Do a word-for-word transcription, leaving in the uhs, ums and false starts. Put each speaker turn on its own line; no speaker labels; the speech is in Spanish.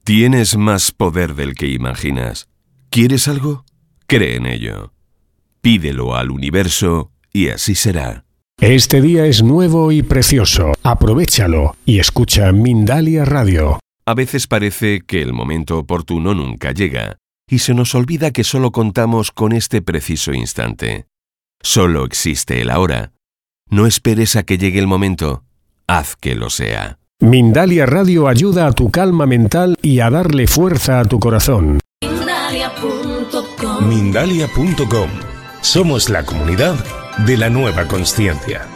Tienes más poder del que imaginas. ¿Quieres algo? Cree en ello. Pídelo al universo y así será.
Este día es nuevo y precioso. Aprovéchalo y escucha Mindalia Radio.
A veces parece que el momento oportuno nunca llega y se nos olvida que solo contamos con este preciso instante. Solo existe el ahora. No esperes a que llegue el momento. Haz que lo sea.
Mindalia Radio ayuda a tu calma mental y a darle fuerza a tu corazón.
Mindalia punto com.
Mindalia punto com. Somos la comunidad de la nueva consciencia.